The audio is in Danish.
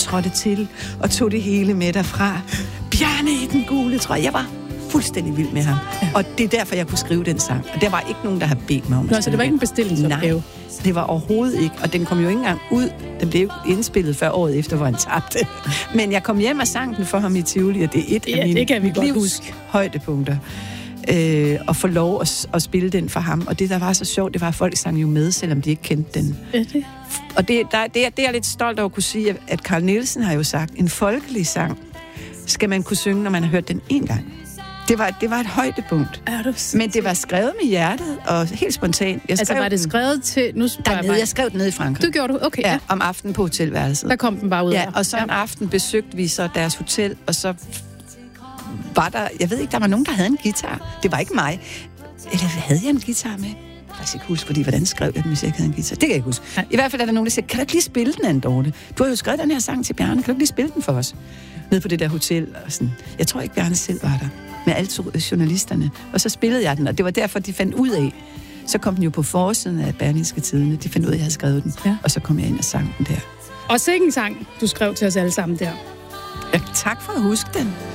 trådte til og tog det hele med derfra. Bjarne i den gule trøje. Jeg var fuldstændig vild med ham. Ja. Og det er derfor, jeg kunne skrive den sang. Og der var ikke nogen, der havde bedt mig om så det var ikke en bestillingsopgave? Nej, det var overhovedet ikke. Og den kom jo ikke engang ud. Den blev indspillet før året efter, hvor han tabte. Men jeg kom hjem og sang den for ham i Tivoli, og det er et af mine livs højdepunkter. Og få lov at spille den for ham. Og det, der var så sjovt, det var, at folk sang jo med, selvom de ikke kendte den. Det? Og det er lidt stolt over at kunne sige, at Carl Nielsen har jo sagt, en folkelig sang skal man kunne synge, når man har hørt den en gang. Det var et højdepunkt. Men det var skrevet med hjertet, og helt spontant. Var det skrevet til... Jeg skrev den nede i Frankrig. Du gjorde du? Okay. Ja, om aftenen på hotelværelset. Der kom den bare ud. Ja, og så en aften besøgte vi så deres hotel, og så var der... Jeg ved ikke, der var nogen, der havde en guitar. Det var ikke mig. Eller havde jeg en guitar med? Jeg kan ikke huske, fordi hvordan skrev jeg den, hvis jeg ikke havde en guitar? Det kan jeg ikke huske. Ja. I hvert fald er der nogen, der siger, kan du ikke lige spille den, Anne Dorte? Du har jo skrevet den her sang til Bjarne. Kan du ikke lige spille den for os? Nede på det der hotel. Og sådan. Jeg tror ikke, Bjarne selv var der. Med alle journalisterne. Og så spillede jeg den, og det var derfor, de fandt ud af. Så kom den jo på forsiden af Berlingske Tidende. De fandt ud af, at jeg havde skrevet den. Ja. Og så kom jeg ind og sang den der. Og sikke en sang, du skrev til os alle sammen der. Ja, tak for at huske den.